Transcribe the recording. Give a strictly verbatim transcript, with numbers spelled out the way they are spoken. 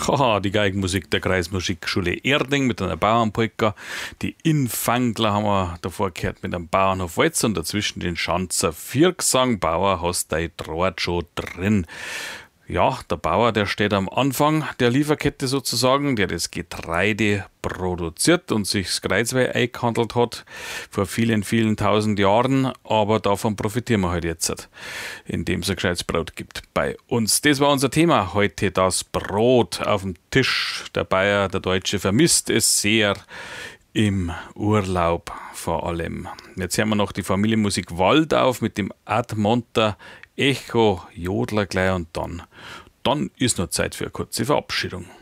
Haha, die Geigenmusik der Kreismusikschule Erding mit einer Bauernpolka. Die Infangler haben wir davor gehört mit einem Bauernhof Walz und dazwischen den Schanzer Viergesang. Bauer, hast dein Draht schon drin. Ja, der Bauer, der steht am Anfang der Lieferkette sozusagen, der das Getreide produziert und sich das Kreuzweih eingehandelt hat vor vielen, vielen tausend Jahren. Aber davon profitieren wir halt jetzt, indem es ein gescheites Brot gibt bei uns. Das war unser Thema heute, das Brot auf dem Tisch. Der Bayer, der Deutsche, vermisst es sehr im Urlaub vor allem. Jetzt hören wir noch die Familienmusik Wald auf mit dem Admonter Echo Jodler gleich und dann. Dann ist noch Zeit für eine kurze Verabschiedung.